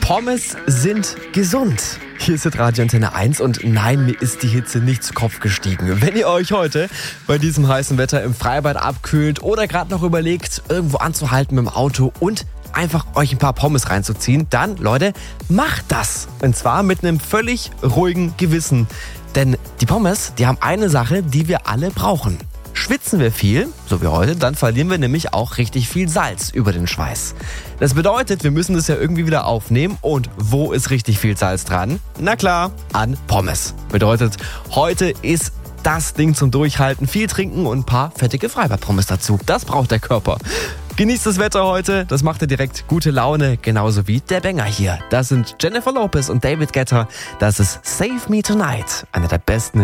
Pommes sind gesund. Hier ist Radio Antenne 1 und nein, mir ist die Hitze nicht zu Kopf gestiegen. Wenn ihr euch heute bei diesem heißen Wetter im Freibad abkühlt oder gerade noch überlegt, irgendwo anzuhalten mit dem Auto und einfach euch ein paar Pommes reinzuziehen, dann, Leute, macht das. Und zwar mit einem völlig ruhigen Gewissen. Denn die Pommes, die haben eine Sache, die wir alle brauchen. Schwitzen wir viel, so wie heute, dann verlieren wir nämlich auch richtig viel Salz über den Schweiß. Das bedeutet, wir müssen das ja irgendwie wieder aufnehmen. Und wo ist richtig viel Salz dran? Na klar, an Pommes. Bedeutet, heute ist das Ding zum Durchhalten. Viel trinken und ein paar fettige Freibad-Pommes dazu. Das braucht der Körper. Genießt das Wetter heute, das macht dir direkt gute Laune, genauso wie der Banger hier. Das sind Jennifer Lopez und David Guetta. Das ist Save Me Tonight, einer der besten